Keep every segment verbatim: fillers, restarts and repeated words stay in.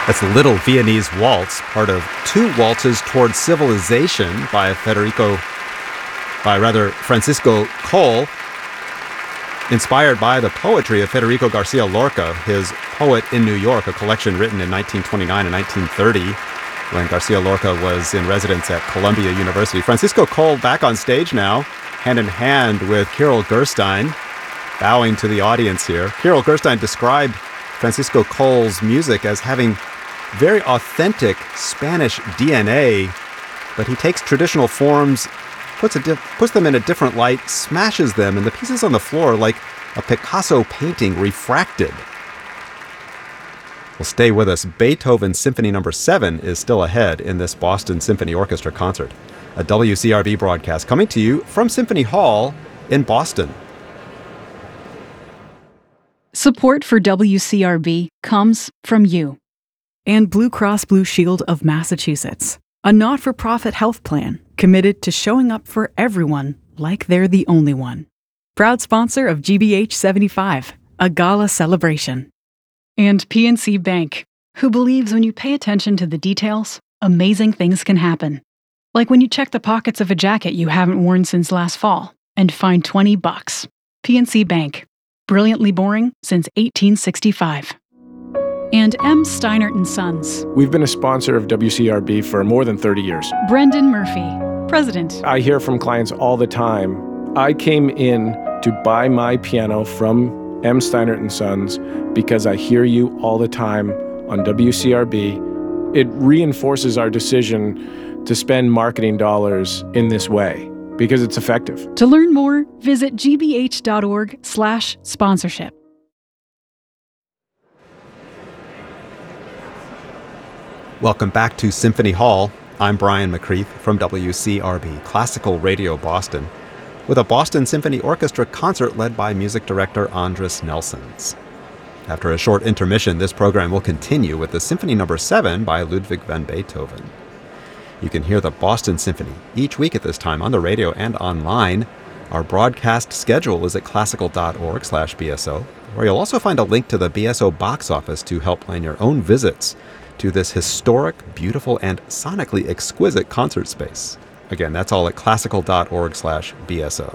That's the Little Viennese Waltz, part of Two Waltzes Towards Civilization by Federico, by rather Francisco Coll, inspired by the poetry of Federico Garcia Lorca, his Poet in New York, a collection written in nineteen twenty-nine and nineteen thirty, when Garcia Lorca was in residence at Columbia University. Francisco Coll back on stage now, hand in hand with Kirill Gerstein, bowing to the audience here. Kirill Gerstein described Francisco Coll's music as having very authentic Spanish D N A, but he takes traditional forms, puts, a di- puts them in a different light, smashes them, and the pieces on the floor like a Picasso painting refracted. Well, stay with us. Beethoven Symphony Number seven is still ahead in this Boston Symphony Orchestra concert, a W C R B broadcast coming to you from Symphony Hall in Boston. Support for W C R B comes from you. And Blue Cross Blue Shield of Massachusetts, a not-for-profit health plan committed to showing up for everyone like they're the only one. Proud sponsor of G B H seventy-five, a gala celebration. And P N C Bank, who believes when you pay attention to the details, amazing things can happen. Like when you check the pockets of a jacket you haven't worn since last fall and find twenty bucks. P N C Bank, brilliantly boring since eighteen sixty-five. And M. Steinert and Sons. We've been a sponsor of W C R B for more than thirty years. Brendan Murphy, President. I hear from clients all the time, I came in to buy my piano from M. Steinert and Sons because I hear you all the time on W C R B. It reinforces our decision to spend marketing dollars in this way because it's effective. To learn more, visit gbh.org slash sponsorship. Welcome back to Symphony Hall. I'm Brian McCreath from W C R B, Classical Radio Boston, with a Boston Symphony Orchestra concert led by music director Andris Nelsons. After a short intermission, this program will continue with the Symphony Number seven by Ludwig van Beethoven. You can hear the Boston Symphony each week at this time on the radio and online. Our broadcast schedule is at classical.org slash BSO, where you'll also find a link to the B S O box office to help plan your own visits to this historic, beautiful, and sonically exquisite concert space. Again, that's all at classical.org slash BSO.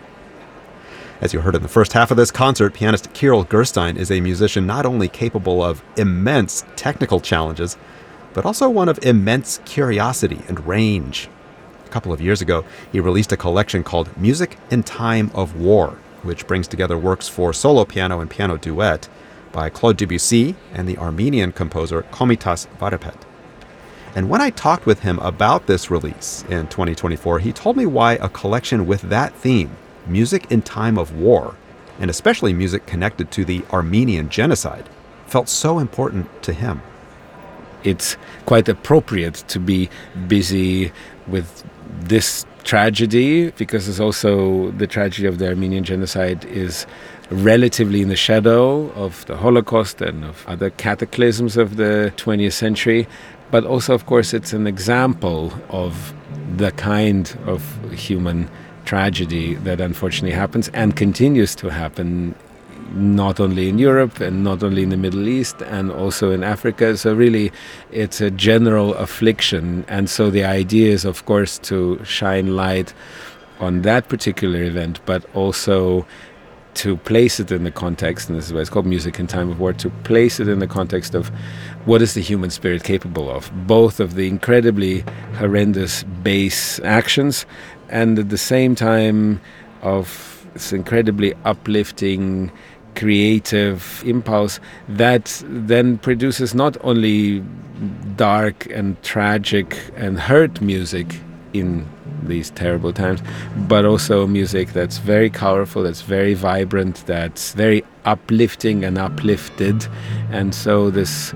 As you heard in the first half of this concert, pianist Kirill Gerstein is a musician not only capable of immense technical challenges, but also one of immense curiosity and range. A couple of years ago, he released a collection called Music in Time of War, which brings together works for solo piano and piano duet by Claude Debussy and the Armenian composer Komitas Varipet. And when I talked with him about this release in twenty twenty-four, he told me why a collection with that theme, music in time of war, and especially music connected to the Armenian genocide, felt so important to him. It's quite appropriate to be busy with this tragedy because it's also the tragedy of the Armenian genocide is relatively in the shadow of the Holocaust and of other cataclysms of the twentieth century. But also, of course, it's an example of the kind of human tragedy that unfortunately happens and continues to happen not only in Europe and not only in the Middle East and also in Africa. So really, it's a general affliction. And so the idea is, of course, to shine light on that particular event, but also to place it in the context, and this is why it's called Music in Time of War, to place it in the context of what is the human spirit capable of, both of the incredibly horrendous base actions and at the same time of this incredibly uplifting, creative impulse that then produces not only dark and tragic and hurt music in these terrible times, but also music that's very colorful, that's very vibrant, that's very uplifting and uplifted. And so this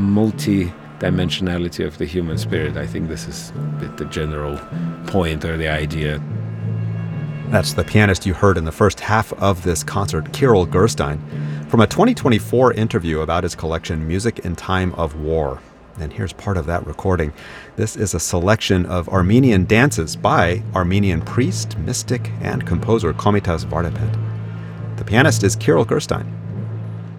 multi-dimensionality of the human spirit, I think this is the general point or the idea. That's the pianist you heard in the first half of this concert, Kirill Gerstein, from a twenty twenty-four interview about his collection, Music in Time of War. And here's part of that recording. This is a selection of Armenian dances by Armenian priest, mystic, and composer Komitas Varipet. The pianist is Kirill Gerstein.